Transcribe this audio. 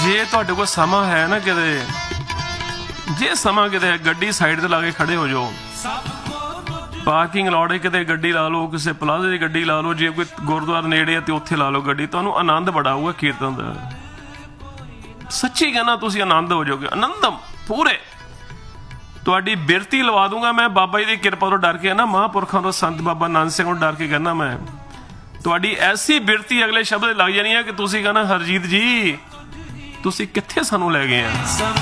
ਜੇ ਤੁਹਾਡੇ ਕੋਲ ਸਮਾਂ ਹੈ ਨਾ, ਕਿਤੇ ਜੇ ਸਮਾਂ ਕਿਤੇ ਗੱਡੀ ਸਾਈਡ ਤੇ ਲਾ ਕੇ ਖੜੇ ਹੋ ਜਾਓ, ਪਾਰਕਿੰਗ ਲਾਟ ਕਿਤੇ ਗੱਡੀ ਲਾ ਲਓ, ਕਿਸੇ ਪਲਾਜ਼ੇ ਦੀ ਗੱਡੀ ਲਾ ਲਓ, ਜੇ ਕੋਈ ਗੁਰਦੁਆਰਾ ਨੇੜੇ ਆ ਤੇ ਉੱਥੇ ਲਾ ਲਓ ਗੱਡੀ, ਤੁਹਾਨੂੰ ਆਨੰਦ ਬੜਾ ਆਊਗਾ ਕੀਰਤਨ ਦਾ। ਸੱਚੀ ਕਹਿੰਦਾ, ਤੁਸੀਂ ਆਨੰਦ ਹੋ ਜਾਓਗੇ, ਆਨੰਦਮ ਪੂਰੇ। ਤੁਹਾਡੀ ਬਿਰਤੀ ਲਵਾ ਦੂੰਗਾ ਮੈਂ ਬਾਬਾ ਜੀ ਦੀ ਕਿਰਪਾ ਤੋਂ ਡਰ ਕੇ ਨਾ, ਮਹਾਂਪੁਰਖਾਂ ਤੋਂ, ਸੰਤ ਬਾਬਾ ਨਾਨਕ ਸਿੰਘ ਨੂੰ ਡਰ ਕੇ ਕਹਿੰਦਾ ਮੈਂ, ਤੁਹਾਡੀ ਐਸੀ ਬਿਰਤੀ ਅਗਲੇ ਸ਼ਬਦ ਲੱਗ ਜਾਣੀ ਹੈ ਕਿ ਤੁਸੀਂ ਕਹਿੰਦਾ ਹਰਜੀਤ ਜੀ ਤੁਸੀਂ ਕਿੱਥੇ ਸਾਨੂੰ ਲੈ ਗਏ ਆ।